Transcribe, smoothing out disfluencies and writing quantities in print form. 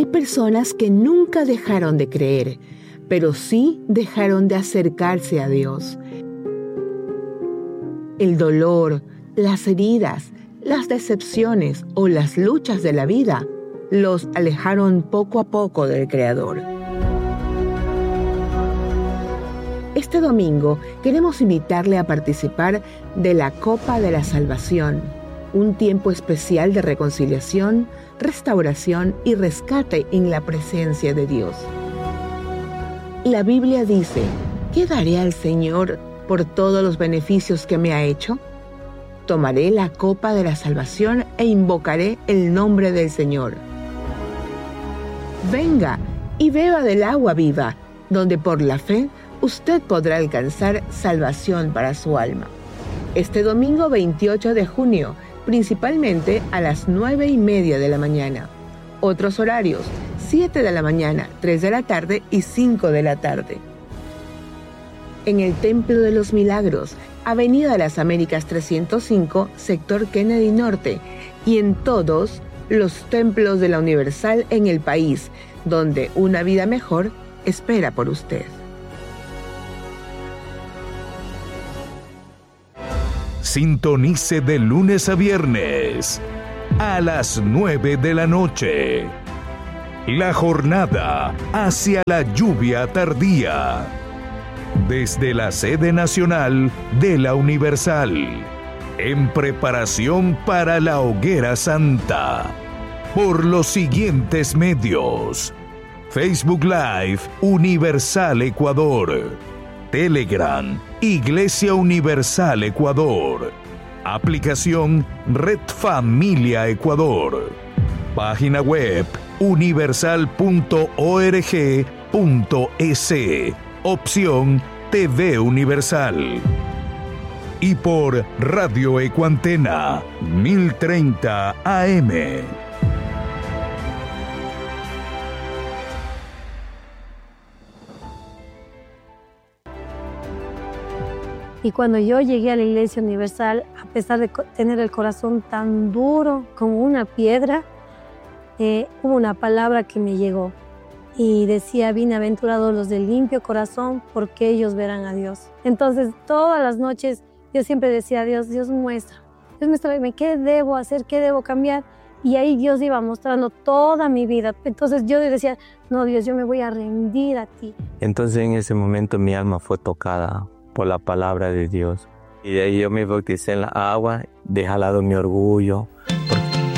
personas que nunca dejaron de creer, pero sí dejaron de acercarse a Dios. El dolor, las heridas, las decepciones o las luchas de la vida los alejaron poco a poco del Creador. Este domingo queremos invitarle a participar de la Copa de la Salvación, un tiempo especial de reconciliación, restauración y rescate en la presencia de Dios. La Biblia dice: ¿qué daré al Señor por todos los beneficios que me ha hecho? Tomaré la copa de la salvación e invocaré el nombre del Señor. Venga y beba del agua viva, donde por la fe usted podrá alcanzar salvación para su alma. Este domingo 28 de junio, principalmente a las 9:30 de la mañana. Otros horarios: 7 de la mañana, 3 de la tarde y 5 de la tarde. En el Templo de los Milagros, Avenida de las Américas 305, sector Kennedy Norte, y en todos los templos de la Universal en el país, donde una vida mejor espera por usted. Sintonice de lunes a viernes a las 9 de la noche. La jornada hacia la lluvia tardía. Desde la sede nacional de la Universal. En preparación para la hoguera santa. Por los siguientes medios: Facebook Live Universal Ecuador. Telegram Iglesia Universal Ecuador. Aplicación Red Familia Ecuador. Página web universal.org.es. Opción TV Universal. Y por Radio Ecuantena 1030 AM. Y cuando yo llegué a la Iglesia Universal, a pesar de tener el corazón tan duro como una piedra, hubo una palabra que me llegó y decía: bienaventurados los de limpio corazón, porque ellos verán a Dios. Entonces, todas las noches yo siempre decía a Dios: Dios muéstrame qué debo hacer, qué debo cambiar. Y ahí Dios iba mostrando toda mi vida. Entonces yo decía: no, Dios, yo me voy a rendir a ti. Entonces en ese momento mi alma fue tocada por la palabra de Dios. Y de ahí yo me bauticé en la agua, dejé al lado mi orgullo,